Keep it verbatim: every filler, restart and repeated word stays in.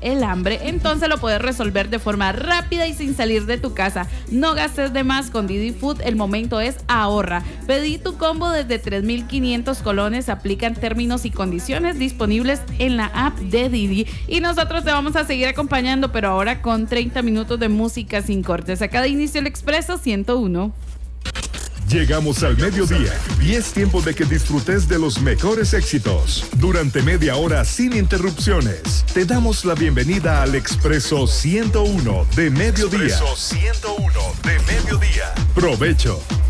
el hambre, entonces lo puedes resolver de forma rápida y sin salir de tu casa. No gastes de más con Didi Food, el momento es ahorra. Pedí tu combo desde tres mil quinientos colones, aplican términos y condiciones disponibles en la app de Didi. Y nosotros te vamos a seguir acompañando, pero ahora con treinta minutos de música sin cortes. Acá de Inicio el Expreso ciento uno. Llegamos al mediodía y es tiempo de que disfrutes de los mejores éxitos. Durante media hora sin interrupciones, te damos la bienvenida al Expreso ciento uno de mediodía. Expreso ciento uno de mediodía. Provecho.